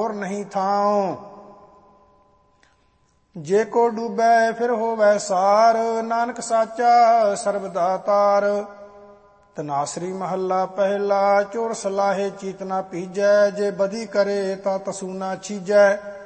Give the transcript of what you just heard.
ਠਾਕੁਰ ਨਹੀਂ ਥਾਉ। ਜੇ ਕੋ ਡੂਬੈ ਫਿਰ ਹੋਵੈ ਸਾਰ, ਨਾਨਕ ਸਾਚਾ ਸਰਬ ਦਾਤਾਰ। ਤਨਾਸਰੀ ਮਹੱਲਾ ਪਹਿਲਾ। ਚੋਰ ਸਲਾਹੇ ਚੀਤ ਨਾ ਪੀਜੈ, ਜੇ ਬਦੀ ਕਰੇ ਤਾਂ ਤਸੂ ਨਾ ਛੀਜੈ।